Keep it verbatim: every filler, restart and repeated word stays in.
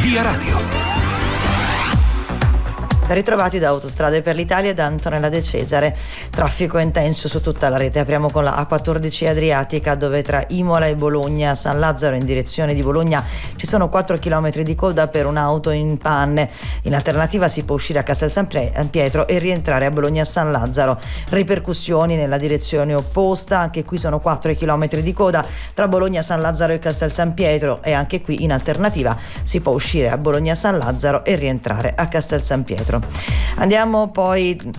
Via Radio. Ben ritrovati da Autostrade per l'Italia e da Antonella De Cesare. Traffico intenso su tutta la rete. Apriamo con la A quattordici Adriatica, dove tra Imola e Bologna San Lazzaro in direzione di Bologna ci sono quattro chilometri di coda per un'auto in panne. In alternativa si può uscire a Castel San Pietro e rientrare a Bologna San Lazzaro. Ripercussioni nella direzione opposta, anche qui sono quattro chilometri di coda tra Bologna San Lazzaro e Castel San Pietro, e anche qui in alternativa si può uscire a Bologna San Lazzaro e rientrare a Castel San Pietro. Andiamo poi